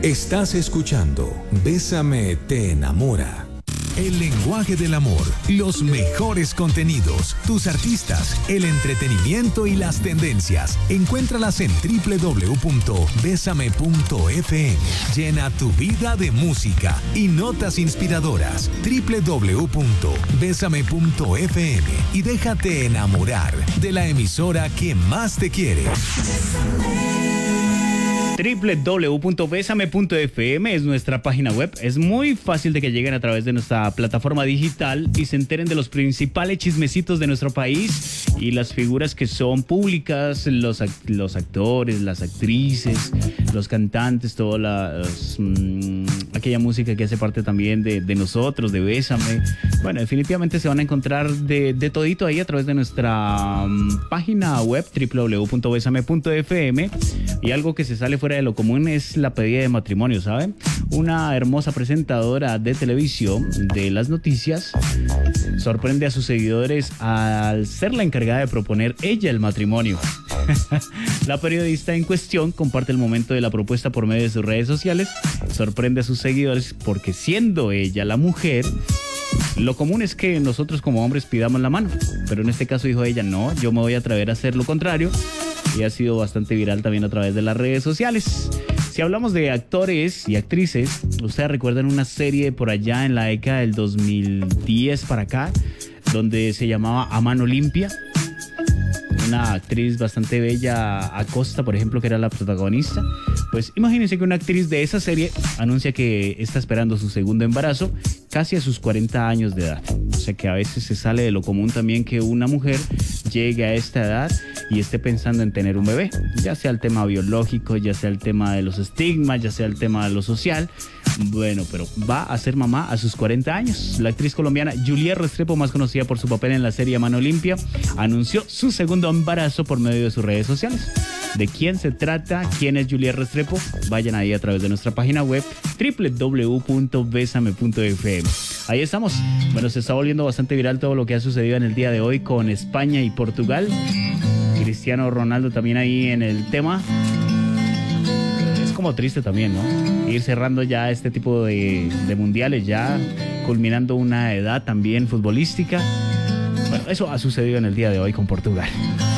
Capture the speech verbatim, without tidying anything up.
Estás escuchando Bésame te enamora. El lenguaje del amor, los mejores contenidos, tus artistas, el entretenimiento y las tendencias. Encuéntralas en doble u doble u doble u punto besame punto efe eme. Llena tu vida de música y notas inspiradoras. doble u doble u doble u punto besame punto efe eme y déjate enamorar de la emisora que más te quiere. doble u doble u doble u punto besame punto efe eme es nuestra página web. Es muy fácil de que lleguen a través de nuestra plataforma digital y se enteren de los principales chismecitos de nuestro país y las figuras que son públicas, los, los actores, las actrices, los cantantes, toda la, los, mmm, aquella música que hace parte también de, de nosotros, de Bésame. Bueno, definitivamente se van a encontrar de, de todito ahí a través de nuestra um, página web doble u doble u doble u punto besame punto efe eme. Y algo que se sale fuera de lo común es la pedida de matrimonio, ¿saben? Una hermosa presentadora de televisión de las noticias sorprende a sus seguidores al ser la encargada de proponer ella el matrimonio. La periodista en cuestión comparte el momento de la propuesta por medio de sus redes sociales, sorprende a sus seguidores porque siendo ella la mujer, lo común es que nosotros como hombres pidamos la mano, pero en este caso dijo ella, no, yo me voy a atrever a hacer lo contrario. Y ha sido bastante viral también a través de las redes sociales. Si hablamos de actores y actrices, ustedes recuerdan una serie por allá en la década del dos mil diez para acá, donde se llamaba A Mano Limpia. Una actriz bastante bella, Acosta, por ejemplo, que era la protagonista. Pues imagínense que una actriz de esa serie anuncia que está esperando su segundo embarazo casi a sus cuarenta años de edad. O sea que a veces se sale de lo común también que una mujer llegue a esta edad y esté pensando en tener un bebé. Ya sea el tema biológico, ya sea el tema de los estigmas, ya sea el tema de lo social. Bueno, pero va a ser mamá a sus cuarenta años. La actriz colombiana Juliet Restrepo, más conocida por su papel en la serie Mano Limpia, anunció su segundo embarazo por medio de sus redes sociales. ¿De quién se trata? ¿Quién es Juliet Restrepo? Vayan ahí a través de nuestra página web doble u doble u doble u punto besame punto efe eme. Ahí estamos. Bueno, se está volviendo bastante viral todo lo que ha sucedido en el día de hoy con España y Portugal. Cristiano Ronaldo también ahí en el tema. Es como triste también, ¿no? Ir cerrando ya este tipo de, de mundiales, ya culminando una edad también futbolística. Bueno, eso ha sucedido en el día de hoy con Portugal.